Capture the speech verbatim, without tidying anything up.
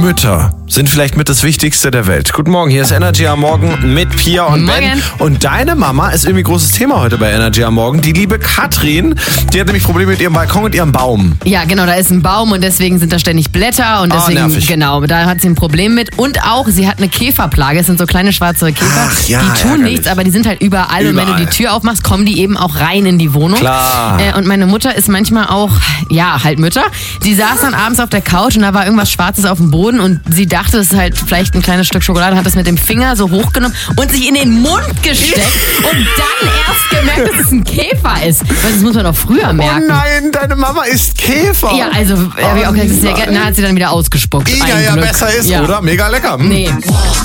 Mütter sind vielleicht mit das Wichtigste der Welt. Guten Morgen, hier ist Energy am Morgen mit Pia und Morgen. Ben. Und deine Mama ist irgendwie großes Thema heute bei Energy am Morgen. Die liebe Katrin, die hat nämlich Probleme mit ihrem Balkon und ihrem Baum. Ja, genau, da ist ein Baum und deswegen sind da ständig Blätter und Ah, deswegen, nervig. genau, da hat sie ein Problem mit. Und auch, sie hat eine Käferplage, es sind so kleine schwarze Käfer, Ach ja, die tun ärgerlich. nichts, aber die sind halt überall, und wenn du Überall. die Tür aufmachst, kommen die eben auch rein in die Wohnung. Klar. Äh, und meine Mutter ist manchmal auch, ja, halt Mütter. Die saß dann abends auf der Couch und da war irgendwas Schwarzes auf dem Boden und sie dachte, es ist halt vielleicht ein kleines Stück Schokolade, hat das mit dem Finger so hochgenommen und sich in den Mund gesteckt und dann erst gemerkt, dass es ein Käfer ist. Weil das muss man doch früher Oh merken. nein, deine Mama isst Käfer. Ja, also, hab ich auch gesagt, das ist sehr, na, hat sie dann wieder ausgespuckt. Ja, Ein ja, Glück. besser ist, Ja. oder? Mega lecker. Nee.